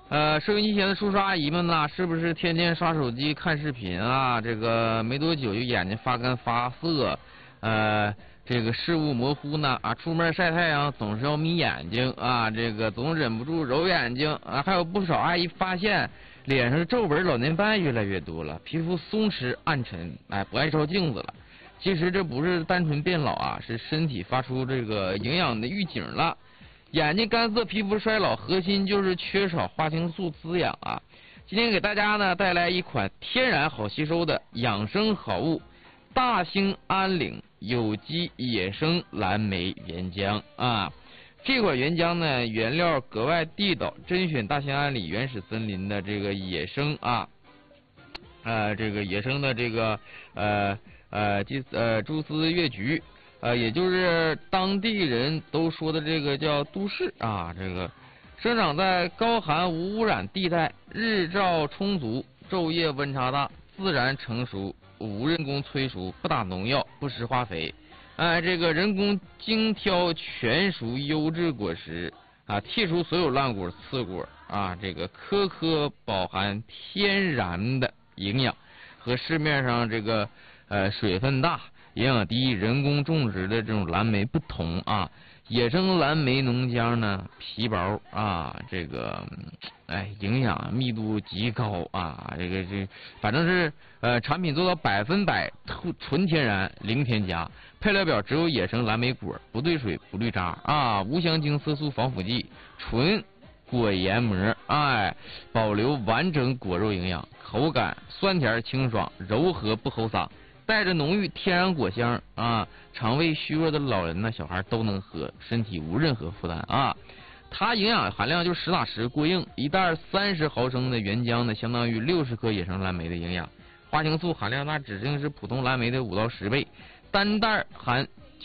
收音机前的叔叔阿姨们呐，是不是天天刷手机看视频啊？这个没多久就眼睛发干发涩，这个视物模糊呢啊，出门晒太阳总是要眯眼睛啊，这个总忍不住揉眼睛啊，还有不少阿姨发现脸上的皱纹、老年斑越来越多了，皮肤松弛暗沉，哎，不爱照镜子了。其实这不是单纯变老啊，是身体发出这个营养的预警了。眼睛干涩、皮肤衰老，核心就是缺少花青素滋养啊。今天给大家呢带来一款天然好吸收的养生好物——大兴安岭有机野生蓝莓原浆啊。这款原浆呢，原料格外地道，甄选大兴安岭原始森林的这个野生这个野生的这个蛛丝越橘。也就是当地人都说的这个叫都市啊，这个生长在高寒无污染地带，日照充足，昼夜温差大，自然成熟，无人工催熟，不打农药，不施化肥，这个人工精挑全熟优质果实啊，剔除所有烂果刺果啊，这个颗颗饱含天然的营养，和市面上这个水分大、营养低、人工种植的这种蓝莓不同啊，野生蓝莓浓浆呢皮薄啊，这个营养密度极高啊，反正是产品做到100%纯天然零添加，配料表只有野生蓝莓果，不兑水不滤渣啊，无香精、色素、防腐剂，纯果研膜，保留完整果肉营养，口感酸甜清爽，柔和不齁嗓。带着浓郁天然果香啊，肠胃虚弱的老人呢、小孩都能喝，身体无任何负担啊。它营养含量就实打实过硬，一袋30毫升的原浆呢，相当于60克野生蓝莓的营养。花青素含量那指定是普通蓝莓的5到10倍，单袋含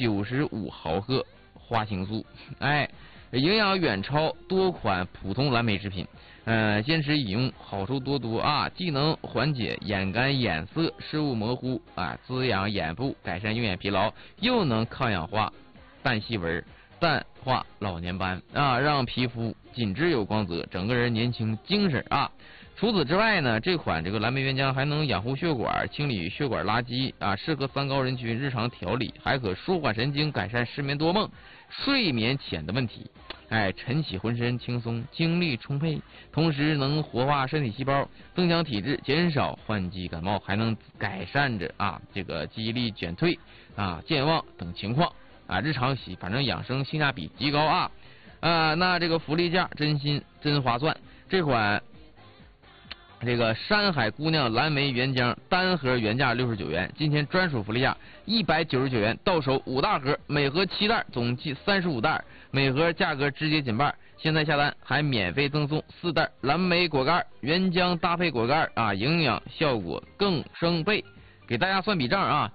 95毫克花青素，营养远超多款普通蓝莓制品。坚持饮用好处多多啊，既能缓解眼干眼涩、视物模糊啊，滋养眼部，改善用眼疲劳，又能抗氧化、淡细纹、淡化老年斑啊，让皮肤紧致有光泽，整个人年轻精神啊。除此之外呢，这款蓝莓原浆还能养护血管、清理血管垃圾啊，适合三高人群日常调理，还可舒缓神经，改善失眠多梦、睡眠浅的问题。晨起浑身轻松，精力充沛，同时能活化身体细胞，增强体质，减少换季感冒，还能改善着这个记忆力减退健忘等情况日常洗，反正养生性价比极高那这个福利价真划算，这款这个山海姑娘蓝莓原浆单盒原价69元，今天专属福利价199元，到手5大盒，每盒7袋，总计35袋，每盒价格直接减半。现在下单还免费赠送4袋蓝莓果干，原浆搭配果干营养效果更升倍。给大家算笔账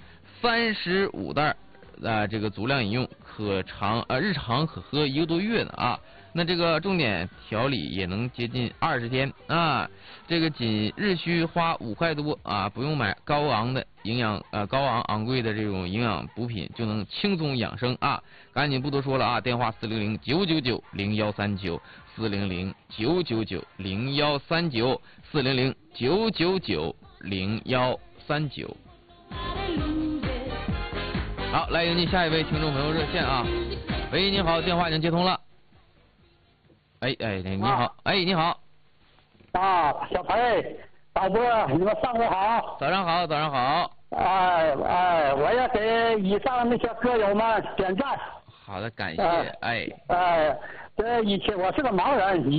35袋这个足量饮用，日常可喝1个多月呢那这个重点调理也能接近20天这个仅日需花5块多不用买高昂昂贵的这种营养补品，就能轻松养生赶紧不多说了电话400-999-0139 400-999-0139 400-999-0139。好，来迎接下一位听众朋友热线喂，你好，电话已经接通了。你好，你好。 小裴，导播，你们上午好。 早上好，早上好。 我要给以上那些歌友们点赞。 好的，感谢。 这以前我是个盲人。